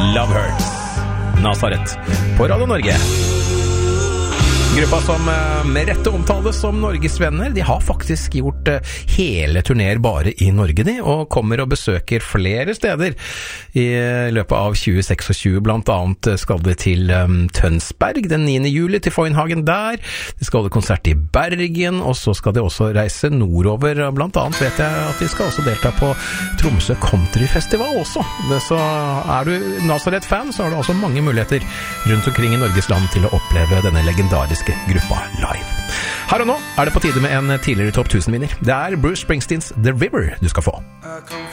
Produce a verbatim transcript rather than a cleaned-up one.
Love Hurts. Nazareth på Radio Norge. Gruppa som med rette omtales som Norges venner, de har faktisk gjort hele turnéer bare i Norge, de, og kommer og besøker flere steder i løpet av tjue tjueseks. Blant annet skal de til um, Tønsberg den niende juli, til Foynhagen der. De skal holde konsert i Bergen, og så skal de også reise nordover. Blant annet vet jeg at de skal også delta på Tromsø Country Festival også. Så er du Nazareth-fan, så har du også mange muligheter rundt omkring i Norges land til å oppleve denne legendariske gruppa live. Her og nå er det på tide med en tidligere topp tusen-vinner. Det er Bruce Springsteens The River du skal få.